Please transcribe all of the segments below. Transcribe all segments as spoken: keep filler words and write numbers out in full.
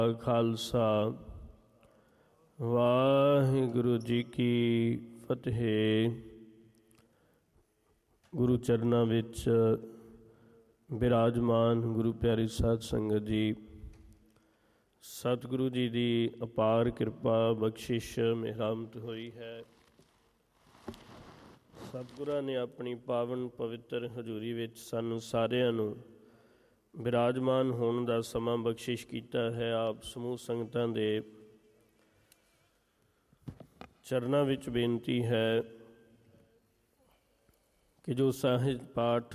ਖਾਲਸਾ ਵਾਹਿਗੁਰੂ ਜੀ ਕੀ ਫਤਿਹ। ਗੁਰੂ ਚਰਨਾਂ ਵਿੱਚ ਬਿਰਾਜਮਾਨ ਗੁਰੂ ਪਿਆਰੀ ਸਾਧ ਸੰਗਤ ਜੀ, ਸਤਿਗੁਰੂ ਜੀ ਦੀ ਅਪਾਰ ਕਿਰਪਾ ਬਖਸ਼ਿਸ਼ ਮਿਹਰਮਤ ਹੋਈ ਹੈ। ਸਤਿਗੁਰਾਂ ਨੇ ਆਪਣੀ ਪਾਵਨ ਪਵਿੱਤਰ ਹਜ਼ੂਰੀ ਵਿੱਚ ਸਾਨੂੰ ਸਾਰਿਆਂ ਨੂੰ ਬਿਰਾਜਮਾਨ ਹੋਣ ਦਾ ਸਮਾਂ ਬਖਸ਼ਿਸ਼ ਕੀਤਾ ਹੈ। ਆਪ ਸਮੂਹ ਸੰਗਤਾਂ ਦੇ ਚਰਨਾਂ ਵਿੱਚ ਬੇਨਤੀ ਹੈ ਕਿ ਜੋ ਸਾਹਿਤ ਪਾਠ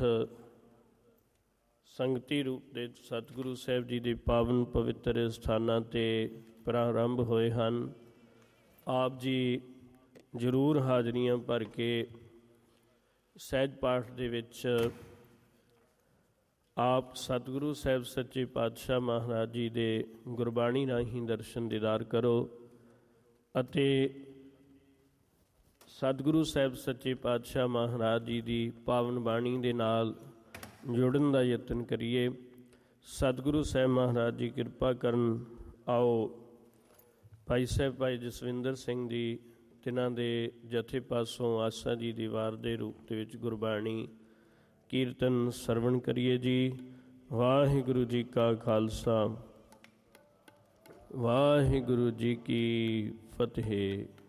ਸੰਗਤੀ ਰੂਪ ਦੇ ਸਤਿਗੁਰੂ ਸਾਹਿਬ ਜੀ ਦੇ ਪਾਵਨ ਪਵਿੱਤਰ ਸਥਾਨਾਂ 'ਤੇ ਪ੍ਰਾਰੰਭ ਹੋਏ ਹਨ, ਆਪ ਜੀ ਜ਼ਰੂਰ ਹਾਜ਼ਰੀਆਂ ਭਰ ਕੇ ਸਹਿਜ ਪਾਠ ਦੇ ਵਿੱਚ ਆਪ ਸਤਿਗੁਰੂ ਸਾਹਿਬ ਸੱਚੇ ਪਾਤਸ਼ਾਹ ਮਹਾਰਾਜ ਜੀ ਦੇ ਗੁਰਬਾਣੀ ਰਾਹੀਂ ਦਰਸ਼ਨ ਦੀਦਾਰ ਕਰੋ ਅਤੇ ਸਤਿਗੁਰੂ ਸਾਹਿਬ ਸੱਚੇ ਪਾਤਸ਼ਾਹ ਮਹਾਰਾਜ ਜੀ ਦੀ ਪਾਵਨ ਬਾਣੀ ਦੇ ਨਾਲ ਜੁੜਨ ਦਾ ਯਤਨ ਕਰੀਏ। ਸਤਿਗੁਰੂ ਸਾਹਿਬ ਮਹਾਰਾਜ ਜੀ ਕਿਰਪਾ ਕਰਨ। ਆਓ ਭਾਈ ਸਾਹਿਬ ਭਾਈ ਜਸਵਿੰਦਰ ਸਿੰਘ ਜੀ ਤਿਨਾਂ ਦੇ ਜਥੇ ਪਾਸੋਂ ਆਸਾ ਜੀ ਦੀ ਵਾਰ ਦੇ ਰੂਪ ਦੇ ਵਿੱਚ ਗੁਰਬਾਣੀ ਕੀਰਤਨ ਸਰਵਣ ਕਰੀਏ ਜੀ। ਵਾਹਿਗੁਰੂ ਜੀ ਕਾ ਖਾਲਸਾ ਵਾਹਿਗੁਰੂ ਜੀ ਕੀ ਫਤਿਹ।